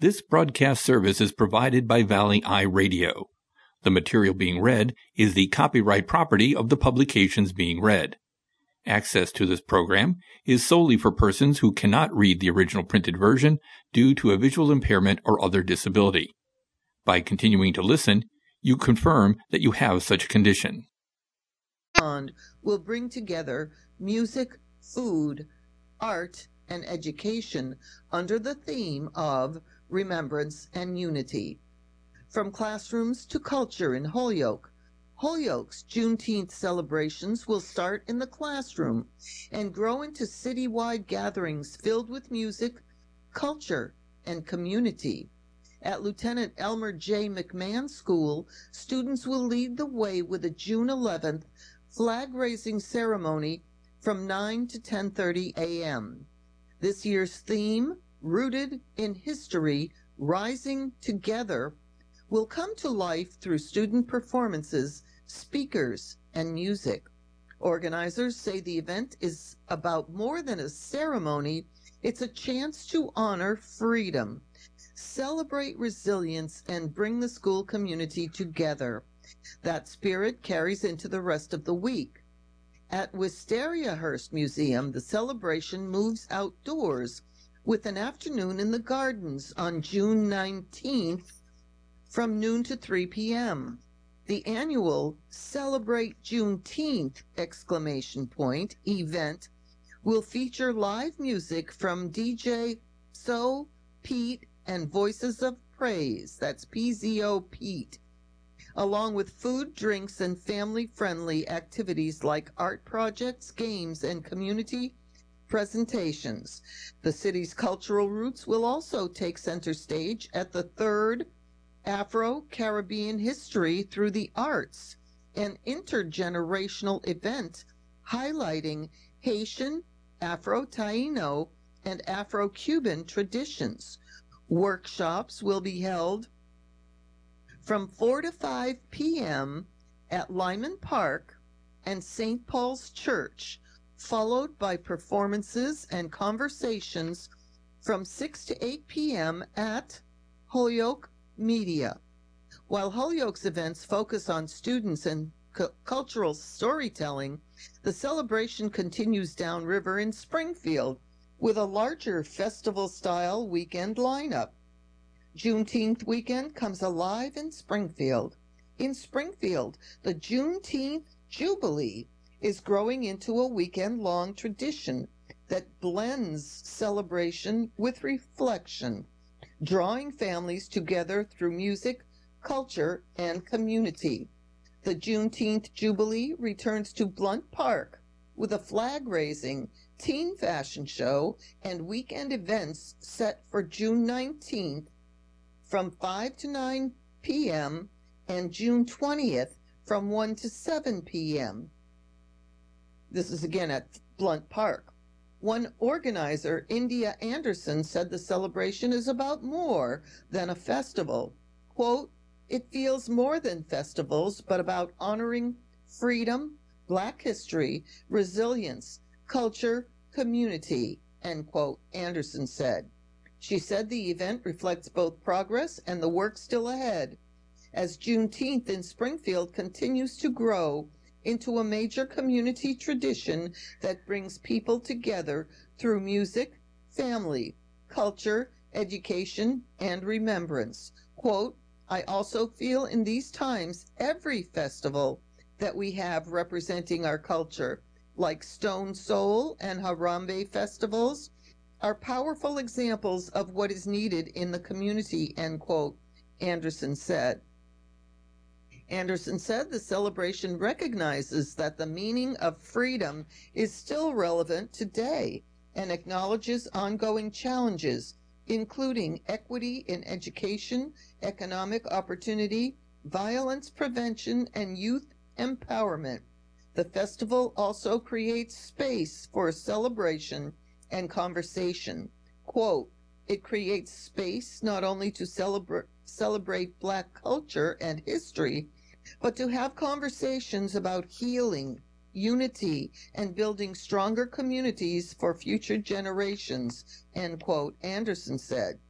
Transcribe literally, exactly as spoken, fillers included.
This broadcast service is provided by Valley Eye Radio. The material being read is the copyright property of the publications being read. Access to this program is solely for persons who cannot read the original printed version due to a visual impairment or other disability. By continuing to listen, you confirm that you have such a condition. Will bring together music, food, art, and education under the theme of remembrance and unity. From classrooms to culture in Holyoke, Holyoke's Juneteenth celebrations will start in the classroom and grow into citywide gatherings filled with music, culture, and community. At Lieutenant Elmer J. McMahon School, students will lead the way with a June eleventh flag-raising ceremony from nine to ten thirty a.m. This year's theme, Rooted in History, Rising Together, will come to life through student performances, speakers, and music. Organizers say the event is about more than a ceremony. It's a chance to honor freedom, celebrate resilience, and bring the school community together. That spirit carries into the rest of the week. At Wisteria Hearst Museum, the celebration moves outdoors with an afternoon in the gardens on June nineteenth from noon to three p.m. The annual Celebrate Juneteenth exclamation point event will feature live music from D J So, Pete, and Voices of Praise, that's P Z O Pete, along with food, drinks, and family-friendly activities like art projects, games, and community presentations. The city's cultural roots will also take center stage at the third Afro-Caribbean History Through the Arts, an intergenerational event highlighting Haitian, Afro-Taino, and Afro-Cuban traditions. Workshops will be held from four to five p.m. at Lyman Park and Saint Paul's Church, followed by performances and conversations from six to eight p.m. at Holyoke Media. While Holyoke's events focus on students and cu- cultural storytelling, the celebration continues downriver in Springfield with a larger festival-style weekend lineup. Juneteenth weekend comes alive in Springfield. In Springfield, the Juneteenth Jubilee is growing into a weekend-long tradition that blends celebration with reflection, drawing families together through music, culture, and community. The Juneteenth Jubilee returns to Blunt Park with a flag-raising, teen fashion show, and weekend events set for June nineteenth from five to nine p.m. and June twentieth from one to seven p.m. This is again at Blunt Park. One organizer, India Anderson, said the celebration is about more than a festival. Quote, "It feels more than festivals, but about honoring freedom, Black history, resilience, culture, community," end quote, Anderson said. She said the event reflects both progress and the work still ahead, as Juneteenth in Springfield continues to grow into a major community tradition that brings people together through music, family, culture, education, and remembrance. Quote, "I also feel in these times every festival that we have representing our culture, like Stone Soul and Harambe festivals, are powerful examples of what is needed in the community," end quote, Anderson said. Anderson said the celebration recognizes that the meaning of freedom is still relevant today and acknowledges ongoing challenges, including equity in education, economic opportunity, violence prevention, and youth empowerment. The festival also creates space for celebration and conversation. Quote, "It creates space not only to celebra- celebrate Black culture and history, but to have conversations about healing, unity, and building stronger communities for future generations," end quote, Anderson said.